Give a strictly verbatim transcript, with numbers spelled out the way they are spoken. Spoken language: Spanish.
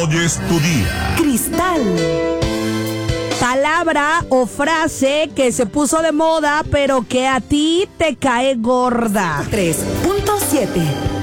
Hoy es tu día. Cristal. Palabra o frase que se puso de moda, pero que a ti te cae gorda. tres punto siete.